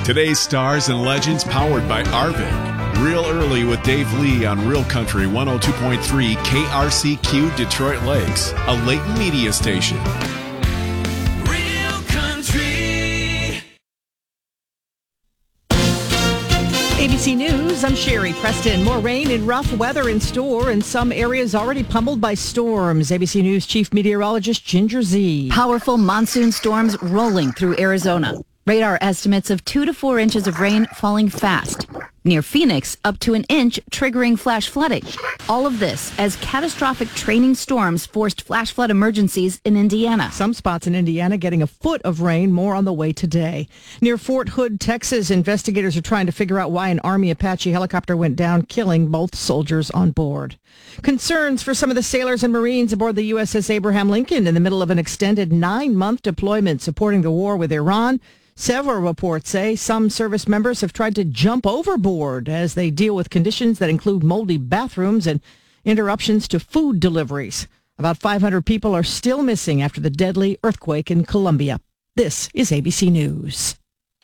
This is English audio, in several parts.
Today's stars and legends powered by Arvin. Real Early with Dave Lee on Real Country 102.3 KRCQ Detroit Lakes, a Layton media station. Real Country. ABC News, I'm Sherry Preston. More rain and rough weather in store, and some areas already pummeled by storms. ABC News Chief Meteorologist Ginger Z. Powerful monsoon storms rolling through Arizona. Radar estimates of 2 to 4 inches of rain falling fast. Near Phoenix, up to an inch, triggering flash flooding. All of this as catastrophic training storms forced flash flood emergencies in Indiana. Some spots in Indiana getting a foot of rain, more on the way today. Near Fort Hood, Texas, investigators are trying to figure out why an Army Apache helicopter went down, killing both soldiers on board. Concerns for some of the sailors and Marines aboard the USS Abraham Lincoln in the middle of an extended 9-month deployment supporting the war with Iran. Several reports say some service members have tried to jump overboard as they deal with conditions that include moldy bathrooms and interruptions to food deliveries. About 500 people are still missing after the deadly earthquake in Colombia. This is ABC News.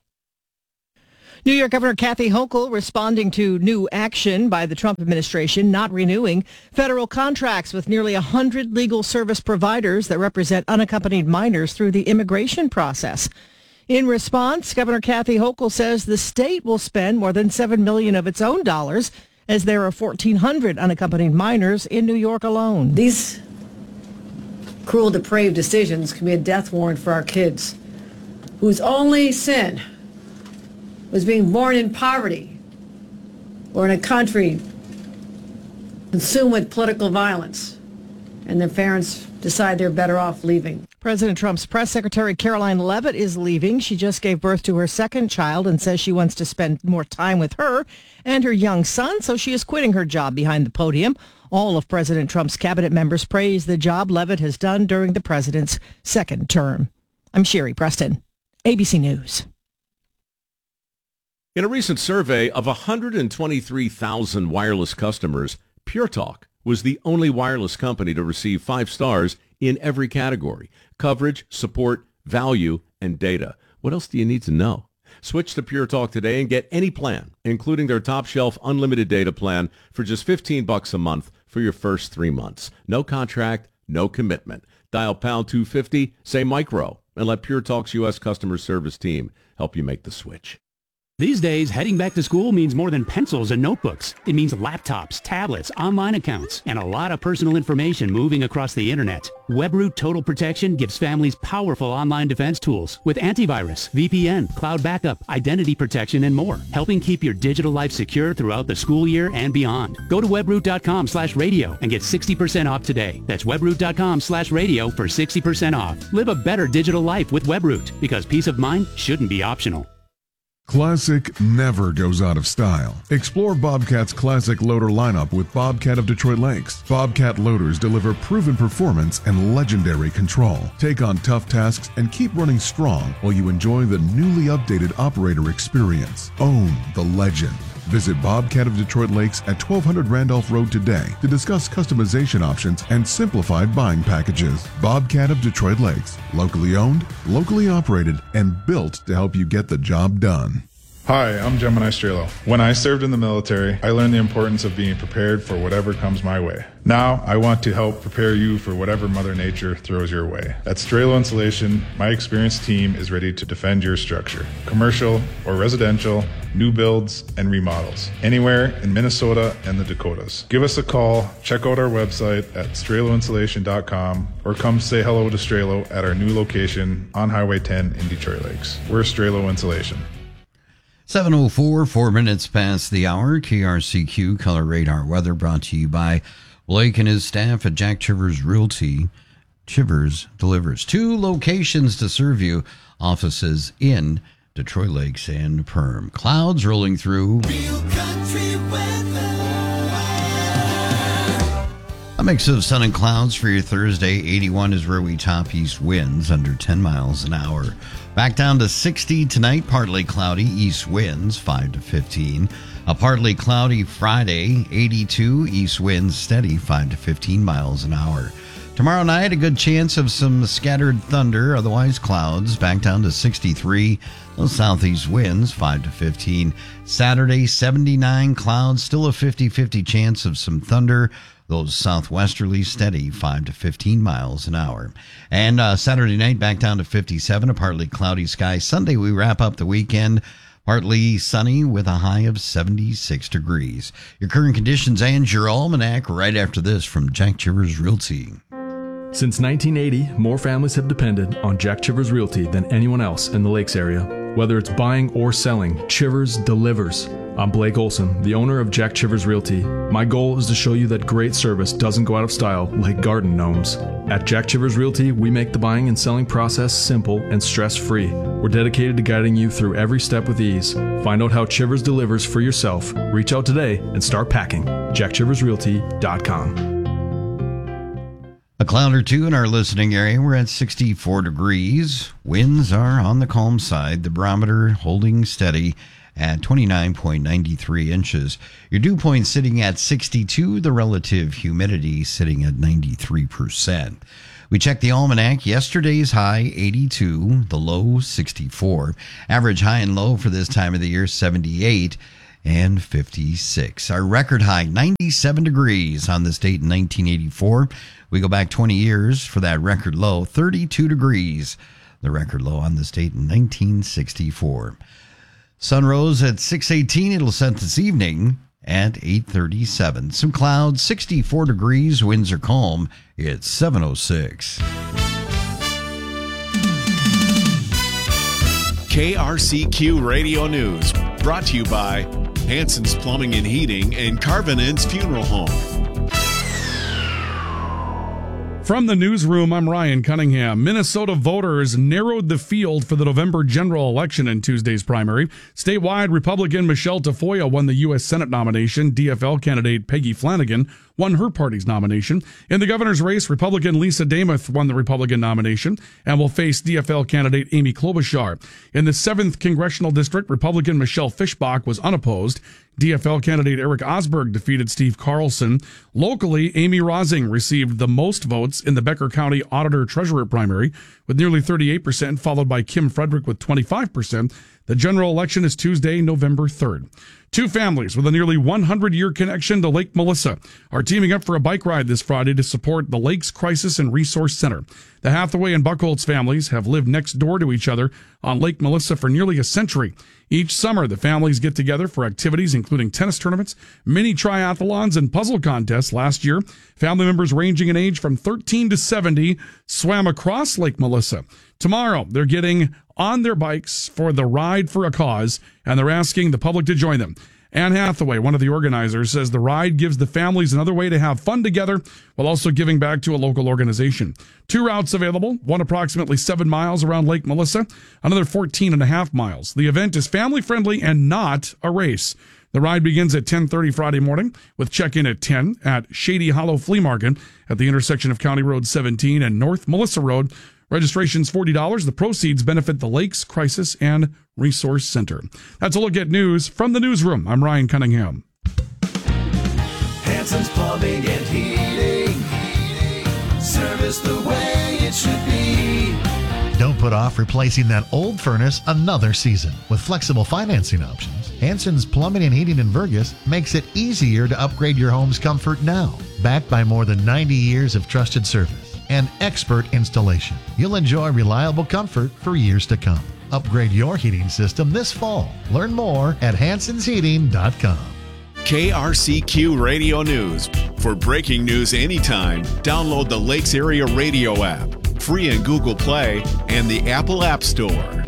New York Governor Kathy Hochul responding to new action by the Trump administration, not renewing federal contracts with nearly 100 legal service providers that represent unaccompanied minors through the immigration process. In response, Governor Kathy Hochul says the state will spend more than $7 million of its own dollars, as there are 1,400 unaccompanied minors in New York alone. These cruel, depraved decisions can be a death warrant for our kids, whose only sin was being born in poverty or in a country consumed with political violence, and their parents decide they're better off leaving. President Trump's press secretary Caroline Leavitt is leaving. She just gave birth to her second child and says she wants to spend more time with her and her young son, so she is quitting her job behind the podium. All of President Trump's cabinet members praise the job Leavitt has done during the president's second term. I'm Sherry Preston, ABC News. In a recent survey of 123,000 wireless customers, Pure Talk was the only wireless company to receive 5 stars in every category: coverage, support, value, and data. What else do you need to know? Switch to Pure Talk today and get any plan, including their top shelf unlimited data plan, for just $15 a month for your first 3 months. No contract, no commitment. Dial pound 250, say micro, and let Pure Talk's U.S. customer service team help you make the switch. These days, heading back to school means more than pencils and notebooks. It means laptops, tablets, online accounts, and a lot of personal information moving across the internet. WebRoot Total Protection gives families powerful online defense tools with antivirus, VPN, cloud backup, identity protection, and more, helping keep your digital life secure throughout the school year and beyond. Go to webroot.com/radio and get 60% off today. That's webroot.com/radio for 60% off. Live a better digital life with WebRoot, because peace of mind shouldn't be optional. Classic never goes out of style. Explore Bobcat's classic loader lineup with Bobcat of Detroit Lakes. Bobcat loaders deliver proven performance and legendary control. Take on tough tasks and keep running strong while you enjoy the newly updated operator experience. Own the legend. Visit Bobcat of Detroit Lakes at 1200 Randolph Road today to discuss customization options and simplified buying packages. Bobcat of Detroit Lakes. Locally owned, locally operated, and built to help you get the job done. Hi, I'm Gemini Strelo. When I served in the military, I learned the importance of being prepared for whatever comes my way. Now, I want to help prepare you for whatever Mother Nature throws your way. At Strelo Insulation, my experienced team is ready to defend your structure. Commercial or residential, new builds and remodels, anywhere in Minnesota and the Dakotas. Give us a call, check out our website at StreloInsulation.com, or come say hello to Strelo at our new location on Highway 10 in Detroit Lakes. We're Strelo Insulation. 7:04, 4 minutes past the hour. KRCQ Color Radar Weather brought to you by Blake and his staff at Jack Chivers Realty. Chivers delivers 2 locations to serve you. Offices in Detroit Lakes and Perm. Clouds rolling through. Real Country weather. A mix of sun and clouds for your Thursday. 81 is where we top east winds under 10 miles an hour. Back down to 60 tonight, partly cloudy, east winds 5 to 15. A partly cloudy Friday, 82, east winds steady 5 to 15 miles an hour. Tomorrow night, a good chance of some scattered thunder, otherwise clouds, back down to 63. Those southeast winds, 5 to 15. Saturday, 79 clouds, still a 50-50 chance of some thunder. Those southwesterly steady, 5 to 15 miles an hour. And Saturday night, back down to 57, a partly cloudy sky. Sunday, we wrap up the weekend. Partly sunny with a high of 76 degrees. Your current conditions and your almanac right after this from Jack Chivers Realty. Since 1980, more families have depended on Jack Chivers Realty than anyone else in the Lakes area. Whether it's buying or selling, Chivers delivers. I'm Blake Olson, the owner of Jack Chivers Realty. My goal is to show you that great service doesn't go out of style like garden gnomes. At Jack Chivers Realty, we make the buying and selling process simple and stress-free. We're dedicated to guiding you through every step with ease. Find out how Chivers delivers for yourself. Reach out today and start packing. JackChiversRealty.com. A cloud or two in our listening area. We're at 64 degrees. Winds are on the calm side. The barometer holding steady at 29.93 inches. Your dew point sitting at 62. The relative humidity sitting at 93%. We checked the almanac. Yesterday's high, 82. The low, 64. Average high and low for this time of the year, 78 and 56. Our record high, 97 degrees on this date in 1984. We go back 20 years for that record low, 32 degrees. The record low on this date in 1964. Sun rose at 6:18. It'll set this evening at 8:37. Some clouds, 64 degrees. Winds are calm. It's 7:06. KRCQ Radio News, brought to you by Hanson's Plumbing and Heating and Carvinen's Funeral Home. From the newsroom, I'm Ryan Cunningham. Minnesota voters narrowed the field for the November general election in Tuesday's primary. Statewide, Republican Michelle Tafoya won the U.S. Senate nomination. DFL candidate Peggy Flanagan won her party's nomination. In the governor's race, Republican Lisa Damuth won the Republican nomination and will face DFL candidate Amy Klobuchar. In the 7th Congressional District, Republican Michelle Fischbach was unopposed. DFL candidate Eric Osberg defeated Steve Carlson. Locally, Amy Rosing received the most votes in the Becker County Auditor-Treasurer primary with nearly 38%, followed by Kim Frederick with 25%. The general election is Tuesday, November 3rd. Two families with a nearly 100-year connection to Lake Melissa are teaming up for a bike ride this Friday to support the Lakes Crisis and Resource Center. The Hathaway and Buchholz families have lived next door to each other on Lake Melissa for nearly a century. Each summer, the families get together for activities including tennis tournaments, mini triathlons, and puzzle contests. Last year, family members ranging in age from 13 to 70 swam across Lake Melissa. Tomorrow, they're getting on their bikes for the Ride for a Cause, and they're asking the public to join them. Anne Hathaway, one of the organizers, says the ride gives the families another way to have fun together while also giving back to a local organization. Two routes available, one approximately 7 miles around Lake Melissa, another 14.5 miles. The event is family-friendly and not a race. The ride begins at 10:30 Friday morning with check-in at 10 at Shady Hollow Flea Market at the intersection of County Road 17 and North Melissa Road. Registration's $40. The proceeds benefit the Lakes Crisis and Resource Center. That's a look at news from the newsroom. I'm Ryan Cunningham. Hanson's Plumbing and Heating. Service the way it should be. Don't put off replacing that old furnace another season. With flexible financing options, Hanson's Plumbing and Heating in Vergas makes it easier to upgrade your home's comfort now. Backed by more than 90 years of trusted service and expert installation, you'll enjoy reliable comfort for years to come. Upgrade your heating system this fall. Learn more at hansonsheating.com. KRCQ Radio News. For breaking news anytime, download the Lakes Area Radio app, free in Google Play and the Apple App Store.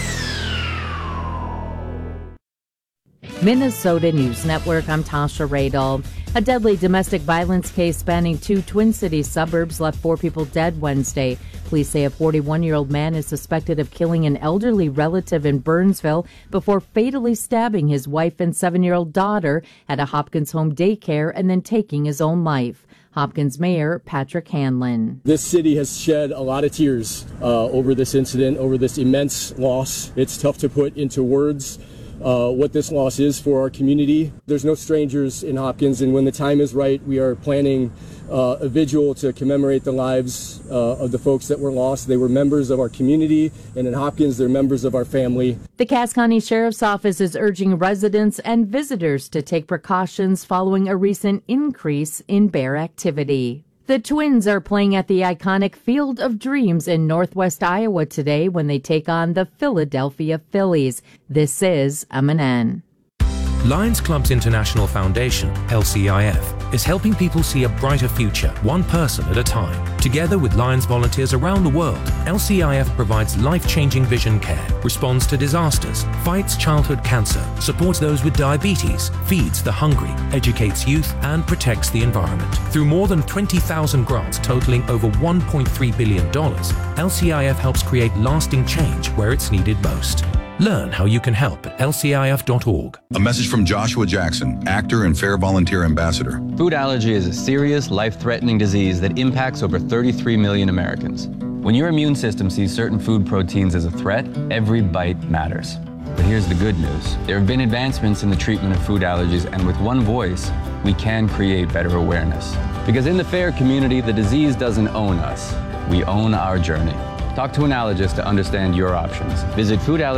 Minnesota News Network, I'm Tasha Radel. A deadly domestic violence case spanning two Twin Cities suburbs left 4 people dead Wednesday. Police say a 41-year-old man is suspected of killing an elderly relative in Burnsville before fatally stabbing his wife and 7-year-old daughter at a Hopkins home daycare and then taking his own life. Hopkins Mayor Patrick Hanlon. This city has shed a lot of tears over this incident, over this immense loss. It's tough to put into words. what this loss is for our community. There's no strangers in Hopkins, and when the time is right, we are planning a vigil to commemorate the lives of the folks that were lost. They were members of our community, and in Hopkins, they're members of our family. The Cass County Sheriff's Office is urging residents and visitors to take precautions following a recent increase in bear activity. The Twins are playing at the iconic Field of Dreams in northwest Iowa today when they take on the Philadelphia Phillies. This is MNN. Lions Clubs International Foundation, LCIF, is helping people see a brighter future, one person at a time. Together with Lions volunteers around the world, LCIF provides life-changing vision care, responds to disasters, fights childhood cancer, supports those with diabetes, feeds the hungry, educates youth, and protects the environment. Through more than 20,000 grants totaling over $1.3 billion, LCIF helps create lasting change where it's needed most. Learn how you can help at lcif.org. A message from Joshua Jackson, actor and Fair Volunteer Ambassador. Food allergy is a serious, life-threatening disease that impacts over 33 million Americans. When your immune system sees certain food proteins as a threat, every bite matters. But here's the good news. There have been advancements in the treatment of food allergies, and with one voice, we can create better awareness. Because in the FAIR community, the disease doesn't own us. We own our journey. Talk to an allergist to understand your options. Visit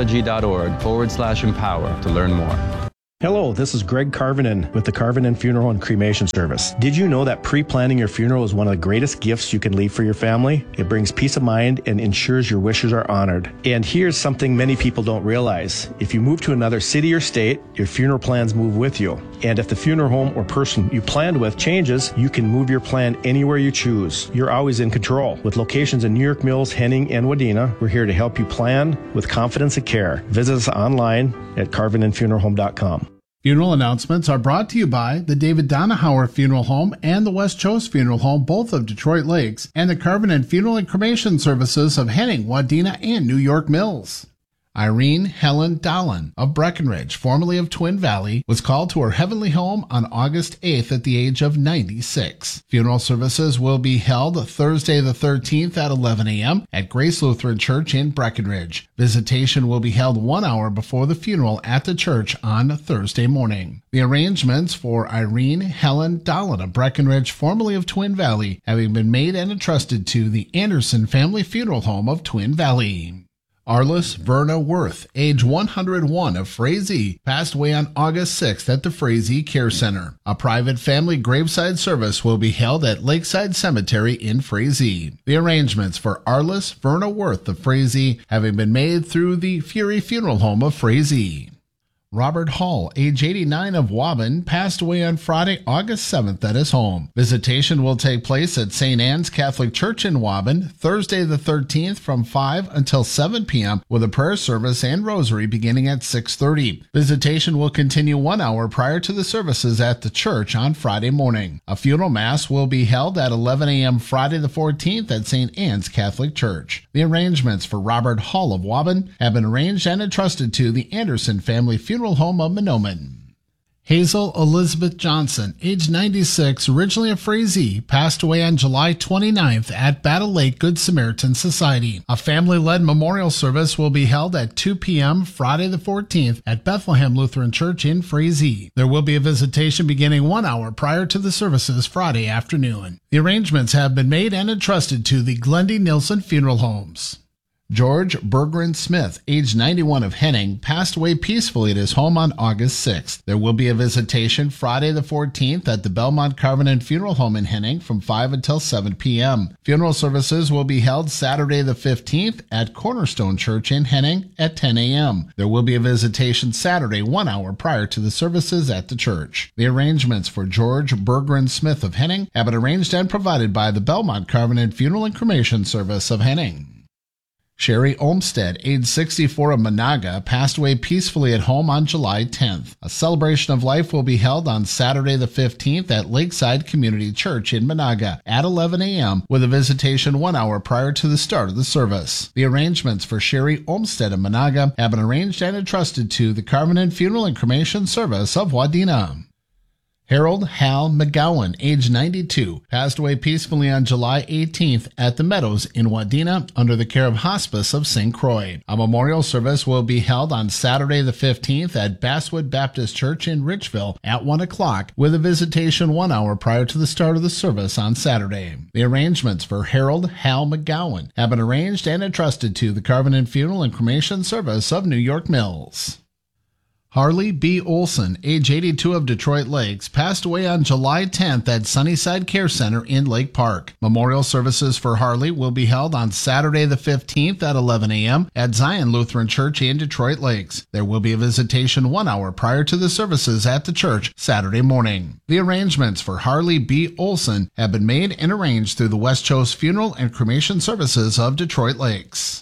foodallergy.org/empower to learn more. Hello, this is Greg Carvinen with the Carvinen Funeral and Cremation Service. Did you know that pre-planning your funeral is one of the greatest gifts you can leave for your family? It brings peace of mind and ensures your wishes are honored. And here's something many people don't realize. If you move to another city or state, your funeral plans move with you. And if the funeral home or person you planned with changes, you can move your plan anywhere you choose. You're always in control. With locations in New York Mills, Henning, and Wadena, we're here to help you plan with confidence and care. Visit us online at carvinenfuneralhome.com. Funeral announcements are brought to you by the David Donahauer Funeral Home and the West Chose Funeral Home, both of Detroit Lakes, and the Carvinen Funeral and Cremation Services of Henning, Wadena, and New York Mills. Irene Helen Dahlen of Breckenridge, formerly of Twin Valley, was called to her heavenly home on August 8th at the age of 96. Funeral services will be held Thursday the 13th at 11 a.m. at Grace Lutheran Church in Breckenridge. Visitation will be held 1 hour before the funeral at the church on Thursday morning. The arrangements for Irene Helen Dahlen of Breckenridge, formerly of Twin Valley, having been made and entrusted to the Anderson Family Funeral Home of Twin Valley. Arliss Verna Worth, age 101 of Frazee, passed away on August 6th at the Frazee Care Center. A private family graveside service will be held at Lakeside Cemetery in Frazee. The arrangements for Arliss Verna Worth of Frazee having been made through the Fury Funeral Home of Frazee. Robert Hall, age 89 of Waban, passed away on Friday, August 7th at his home. Visitation will take place at St. Anne's Catholic Church in Waban, Thursday the 13th from 5 until 7 p.m. with a prayer service and rosary beginning at 6:30. Visitation will continue 1 hour prior to the services at the church on Friday morning. A funeral mass will be held at 11 a.m. Friday the 14th at St. Anne's Catholic Church. The arrangements for Robert Hall of Waban have been arranged and entrusted to the Anderson Family Funeral Home of Mahnomen. Hazel Elizabeth Johnson, age 96, originally of Frazee, passed away on July 29th at Battle Lake Good Samaritan Society. A family-led memorial service will be held at 2 p.m. Friday the 14th at Bethlehem Lutheran Church in Frazee. There will be a visitation beginning 1 hour prior to the services Friday afternoon. The arrangements have been made and entrusted to the Glendy Nilsson Funeral Homes. George Berggren Smith, age 91 of Henning, passed away peacefully at his home on August 6th. There will be a visitation Friday the 14th at the Belmont Carvinen Funeral Home in Henning from 5 until 7 p.m. Funeral services will be held Saturday the 15th at Cornerstone Church in Henning at 10 a.m. There will be a visitation Saturday 1 hour prior to the services at the church. The arrangements for George Berggren Smith of Henning have been arranged and provided by the Belmont Carvinen Funeral and Cremation Service of Henning. Sherry Olmstead, age 64 of Monaga, passed away peacefully at home on July 10th. A celebration of life will be held on Saturday the 15th at Lakeside Community Church in Monaga at 11 a.m. with a visitation 1 hour prior to the start of the service. The arrangements for Sherry Olmstead of Monaga have been arranged and entrusted to the Carvinen Funeral and Cremation Service of Wadena. Harold Hal McGowan, age 92, passed away peacefully on July 18th at the Meadows in Wadena under the care of Hospice of St. Croix. A memorial service will be held on Saturday the 15th at Basswood Baptist Church in Richville at 1 o'clock, with a visitation 1 hour prior to the start of the service on Saturday. The arrangements for Harold Hal McGowan have been arranged and entrusted to the Carvenin Funeral and Cremation Service of New York Mills. Harley B. Olson, age 82 of Detroit Lakes, passed away on July 10th at Sunnyside Care Center in Lake Park. Memorial services for Harley will be held on Saturday the 15th at 11 a.m. at Zion Lutheran Church in Detroit Lakes. There will be a visitation 1 hour prior to the services at the church Saturday morning. The arrangements for Harley B. Olson have been made and arranged through the West Coast Funeral and Cremation Services of Detroit Lakes.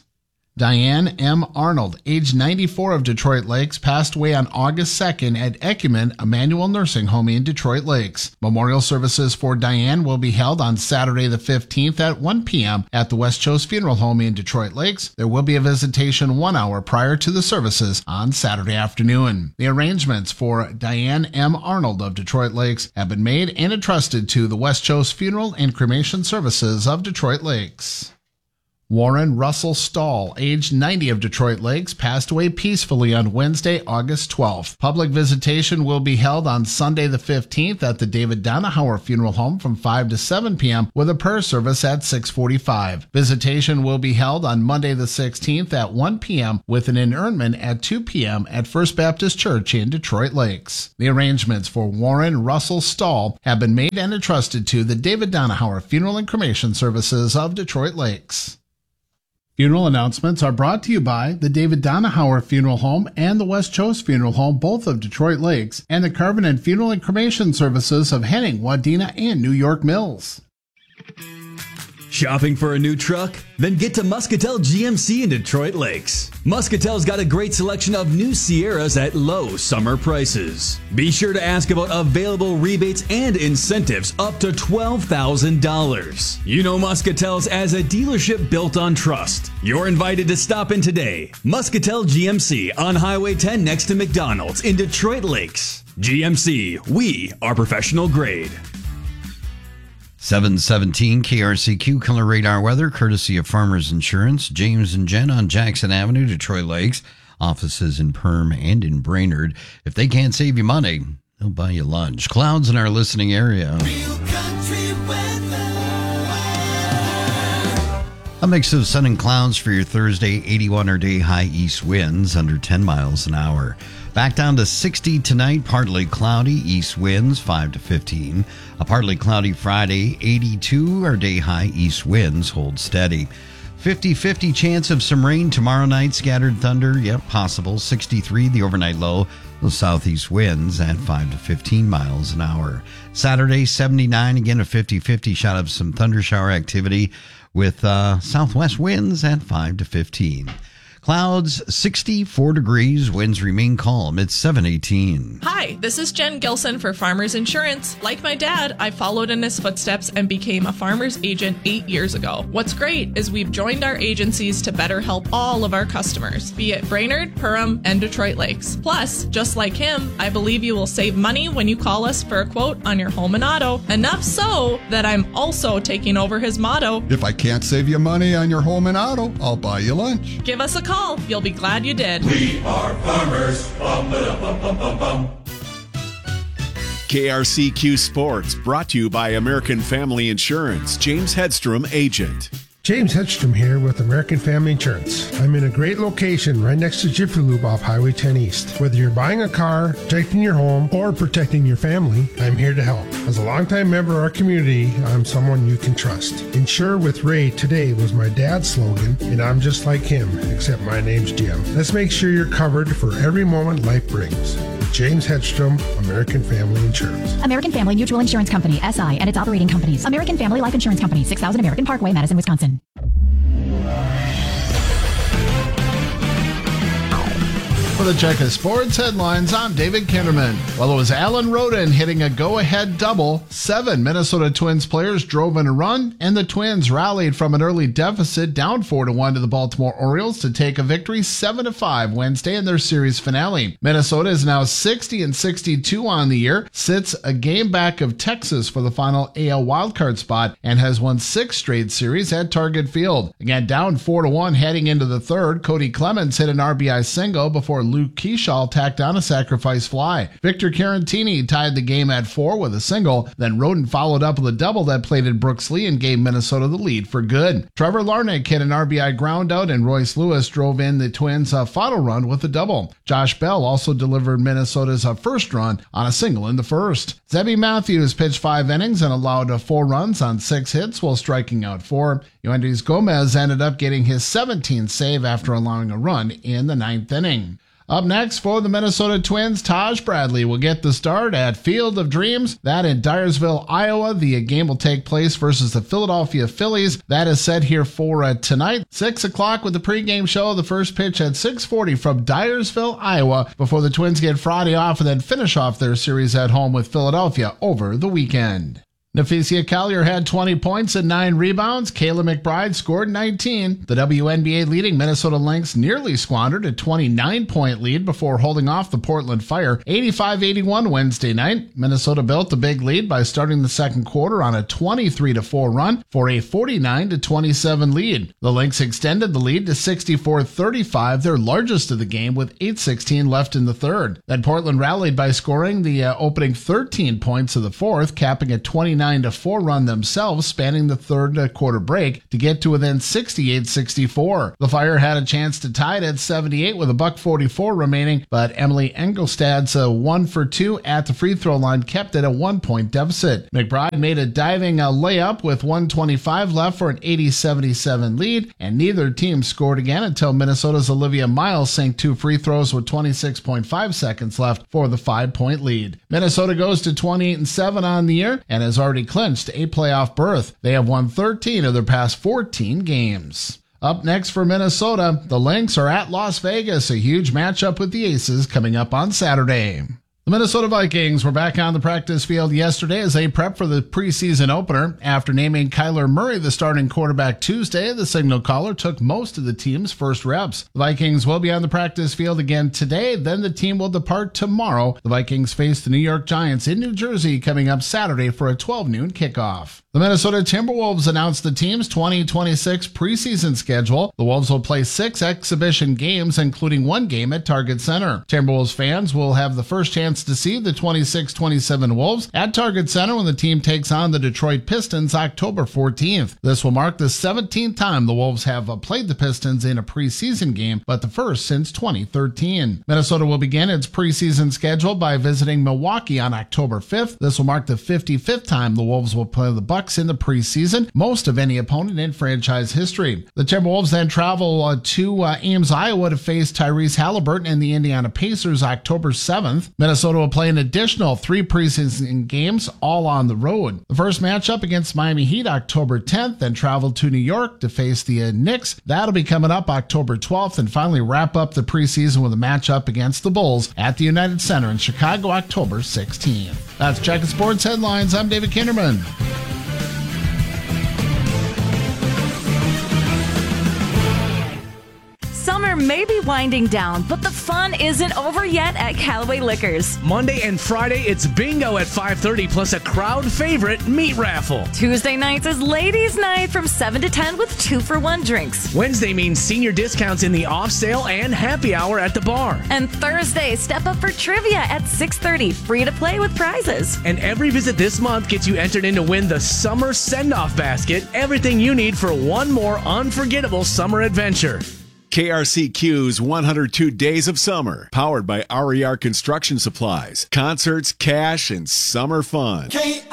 Diane M. Arnold, age 94 of Detroit Lakes, passed away on August 2nd at Ecumen Emmanuel Nursing Home in Detroit Lakes. Memorial services for Diane will be held on Saturday the 15th at 1 p.m. at the West Coast Funeral Home in Detroit Lakes. There will be a visitation 1 hour prior to the services on Saturday afternoon. The arrangements for Diane M. Arnold of Detroit Lakes have been made and entrusted to the West Coast Funeral and Cremation Services of Detroit Lakes. Warren Russell Stahl, age 90 of Detroit Lakes, passed away peacefully on Wednesday, August 12th. Public visitation will be held on Sunday the 15th at the David Donahauer Funeral Home from 5 to 7 p.m. with a prayer service at 6:45. Visitation will be held on Monday the 16th at 1 p.m. with an interment at 2 p.m. at First Baptist Church in Detroit Lakes. The arrangements for Warren Russell Stahl have been made and entrusted to the David Donahauer Funeral and Cremation Services of Detroit Lakes. Funeral announcements are brought to you by the David Donahauer Funeral Home and the West Coast Funeral Home, both of Detroit Lakes, and the Carvenin Funeral and Cremation Services of Henning, Wadena, and New York Mills. Shopping for a new truck? Then get to Muscatel GMC in Detroit Lakes. Muscatel's got a great selection of new Sierras at low summer prices. Be sure to ask about available rebates and incentives up to $12,000. You know Muscatel's as a dealership built on trust. You're invited to stop in today. Muscatel GMC on Highway 10 next to McDonald's in Detroit Lakes. GMC, we are professional grade. 717 KRCQ Color Radar Weather, courtesy of Farmers Insurance. James and Jen on Jackson Avenue, Detroit Lakes. Offices in Perm and in Brainerd. If they can't save you money, they'll buy you lunch. Clouds in our listening area. A mix of sun and clouds for your Thursday. 81 or day high east winds under 10 miles an hour. Back down to 60 tonight, partly cloudy, east winds 5 to 15. A partly cloudy Friday, 82 or day high east winds hold steady. 50-50 chance of some rain tomorrow night, scattered thunder, possible. 63 the overnight low, those southeast winds at 5 to 15 miles an hour. Saturday, 79, again a 50-50 shot of some thunder shower activity with southwest winds at 5 to 15. Clouds, 64 degrees. Winds remain calm. It's 718. Hi, this is Jen Gilson for Farmers Insurance. Like my dad, I followed in his footsteps and became a farmer's agent 8 years ago. What's great is we've joined our agencies to better help all of our customers, be it Brainerd, Perham, and Detroit Lakes. Plus, just like him, I believe you will save money when you call us for a quote on your home and auto. Enough so that I'm also taking over his motto. If I can't save you money on your home and auto, I'll buy you lunch. Give us a call. You'll be glad you did. We are farmers. Bum, ba, bum, bum, bum, bum. KRCQ Sports, brought to you by American Family Insurance. James Hedstrom, agent. James Hedstrom here with American Family Insurance. I'm in a great location right next to Jiffy Lube off Highway 10 East. Whether you're buying a car, protecting your home, or protecting your family, I'm here to help. As a longtime member of our community, I'm someone you can trust. Insure with Ray today was my dad's slogan, and I'm just like him, except my name's Jim. Let's make sure you're covered for every moment life brings. James Hedstrom, American Family Insurance. American Family Mutual Insurance Company, SI, and its operating companies. American Family Life Insurance Company, 6000 American Parkway, Madison, Wisconsin. for the Check of Sports headlines, I'm David Kinderman. Well, it was Alan Roden hitting a go-ahead double. 7 Minnesota Twins players drove in a run, and the Twins rallied from an early deficit down 4-1 to the Baltimore Orioles to take a victory 7-5 Wednesday in their series finale. Minnesota is now 60-62 on the year, sits a game back of Texas for the final AL wildcard spot, and has won 6 straight series at Target Field. Again, down 4-1 heading into the third, Cody Clemens hit an RBI single before Luke Keeschall tacked on a sacrifice fly. Victor Carantini tied the game at 4 with a single, then Roden followed up with a double that plated Brooks Lee and gave Minnesota the lead for good. Trevor Larnach hit an RBI groundout, and Royce Lewis drove in the Twins' final run with a double. Josh Bell also delivered Minnesota's first run on a single in the first. Zebby Matthews pitched 5 innings and allowed 4 runs on 6 hits while striking out 4. Yoendrys Gomez ended up getting his 17th save after allowing a run in the 9th inning. Up next for the Minnesota Twins, Taj Bradley will get the start at Field of Dreams. That in Dyersville, Iowa. The game will take place versus the Philadelphia Phillies. That is set here for tonight. 6 o'clock with the pregame show. The first pitch at 6:40 from Dyersville, Iowa, before the Twins get Friday off and then finish off their series at home with Philadelphia over the weekend. Neficia Collier had 20 points and 9 rebounds. Kayla McBride scored 19. The WNBA leading Minnesota Lynx nearly squandered a 29-point lead before holding off the Portland Fire 85-81 Wednesday night. Minnesota built the big lead by starting the second quarter on a 23-4 run for a 49-27 lead. The Lynx extended the lead to 64-35, their largest of the game, with 8:16 left in the third. Then Portland rallied by scoring the opening 13 points of the fourth, capping a 29-4 run themselves, spanning the third quarter break to get to within 68-64. The Fire had a chance to tie it at 78 with $1:44 remaining, but Emily Engelstad's 1 for 2 at the free throw line kept it a 1-point deficit. McBride made a diving layup with 1:25 left for an 80-77 lead, and neither team scored again until Minnesota's Olivia Miles sank 2 free throws with 26.5 seconds left for the 5-point lead. Minnesota goes to 28-7 on the year and has already clinched a playoff berth. They have won 13 of their past 14 games. Up next for Minnesota, the Lynx are at Las Vegas, a huge matchup with the Aces coming up on Saturday. The Minnesota Vikings were back on the practice field yesterday as they prep for the preseason opener. After naming Kyler Murray the starting quarterback Tuesday, the signal caller took most of the team's first reps. The Vikings will be on the practice field again today, then the team will depart tomorrow. The Vikings face the New York Giants in New Jersey coming up Saturday for a 12 noon kickoff. The Minnesota Timberwolves announced the team's 2026 preseason schedule. The Wolves will play 6 exhibition games, including 1 game at Target Center. Timberwolves fans will have the first chance to see the 26-27 Wolves at Target Center when the team takes on the Detroit Pistons October 14th. This will mark the 17th time the Wolves have played the Pistons in a preseason game, but the first since 2013. Minnesota will begin its preseason schedule by visiting Milwaukee on October 5th. This will mark the 55th time the Wolves will play the Bucks in the preseason, most of any opponent in franchise history. The Timberwolves then travel to Ames, Iowa to face Tyrese Halliburton and the Indiana Pacers October 7th. Minnesota will play an additional 3 preseason games, all on the road. The first matchup against Miami Heat October 10th, then travel to New York to face the Knicks. That'll be coming up October 12th, and finally wrap up the preseason with a matchup against the Bulls at the United Center in Chicago October 16th. That's Checking Sports Headlines. I'm David Kinderman. Summer may be winding down, but the fun isn't over yet at Callaway Liquors. Monday and Friday, it's bingo at 5:30, plus a crowd favorite meat raffle. Tuesday nights is ladies' night from 7 to 10 with 2-for-1 drinks. Wednesday means senior discounts in the off sale and happy hour at the bar. And Thursday, step up for trivia at 6:30, free to play with prizes. And every visit this month gets you entered in to win the Summer Send-Off Basket, everything you need for one more unforgettable summer adventure. KRCQ's 102 Days of Summer, powered by RER Construction Supplies. Concerts, cash, and summer fun.